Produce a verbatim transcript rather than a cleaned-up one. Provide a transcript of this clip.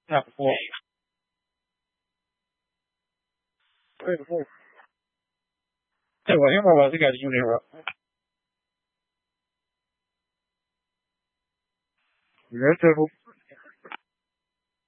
差不多。对对，对我先把我这个用这个，我觉得这不